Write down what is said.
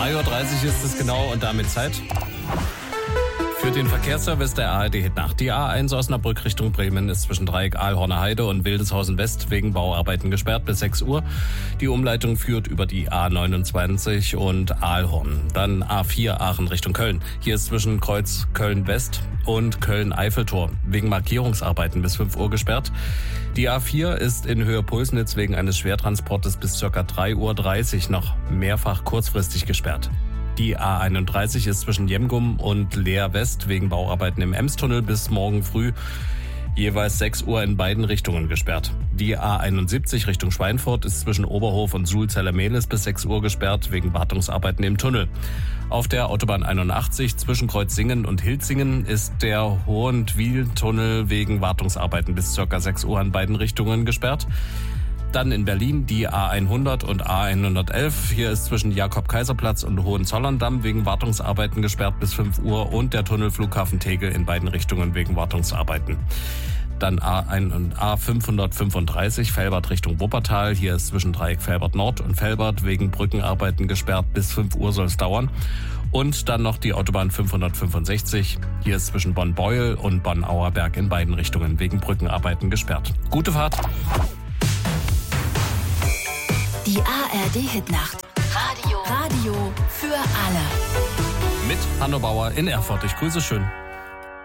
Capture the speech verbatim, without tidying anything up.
zwei Uhr dreißig ist es genau und damit Zeit für den Verkehrsservice der A R D Hit-Nacht. Die A eins Osnabrück Richtung Bremen ist zwischen Dreieck Ahlhorner Heide und Wildeshausen West wegen Bauarbeiten gesperrt bis sechs Uhr. Die Umleitung führt über die A neunundzwanzig und Ahlhorn. Dann A vier Aachen Richtung Köln. Hier ist zwischen Kreuz Köln West und Köln-Eiffeltor wegen Markierungsarbeiten bis fünf Uhr gesperrt. Die A vier ist in Höhe Pulsnitz wegen eines Schwertransportes bis ca. drei Uhr dreißig noch mehrfach kurzfristig gesperrt. Die A einunddreißig ist zwischen Jemgum und Leer West wegen Bauarbeiten im Emstunnel bis morgen früh jeweils sechs Uhr in beiden Richtungen gesperrt. Die A einundsiebzig Richtung Schweinfurt ist zwischen Oberhof und Sulzeller-Mehlis bis sechs Uhr gesperrt wegen Wartungsarbeiten im Tunnel. Auf der Autobahn einundachtzig zwischen Kreuzsingen und Hilzingen ist der Hohentwiel-Tunnel wegen Wartungsarbeiten bis ca. sechs Uhr in beiden Richtungen gesperrt. Dann in Berlin die A hundert und A hundertelf. Hier ist zwischen Jakob-Kaiser-Platz und Hohenzollern-Damm wegen Wartungsarbeiten gesperrt bis fünf Uhr und der Tunnel Flughafen Tegel in beiden Richtungen wegen Wartungsarbeiten. Dann A eins und A fünfhundertfünfunddreißig Velbert Richtung Wuppertal. Hier ist zwischen Dreieck Velbert Nord und Velbert wegen Brückenarbeiten gesperrt. Bis fünf Uhr soll es dauern. Und dann noch die Autobahn fünfhundertfünfundsechzig. Hier ist zwischen Bonn-Beuel und Bonn-Auerberg in beiden Richtungen wegen Brückenarbeiten gesperrt. Gute Fahrt! Die A R D Hit-Nacht. Radio. Radio für alle. Mit Hanno Bauer in Erfurt. Ich grüße schön.